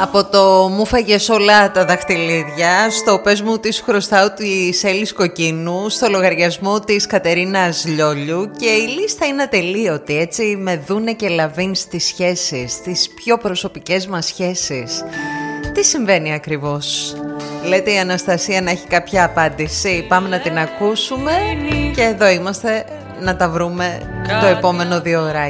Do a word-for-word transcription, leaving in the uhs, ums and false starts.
Από το μου φάγες όλα τα δαχτυλίδια στο πες μου της χρωστάω της Έλλης Κοκκίνου, στο λογαριασμό της Κατερίνας Λιόλιου, και η λίστα είναι ατελείωτη, έτσι, με Δούνε και Λαβίν στις σχέσεις, στις πιο προσωπικές μας σχέσεις. Τι συμβαίνει ακριβώς? Λέτε η Αναστασία να έχει κάποια απάντηση, πάμε να την ακούσουμε και εδώ είμαστε να τα βρούμε το επόμενο δύο ώρακι.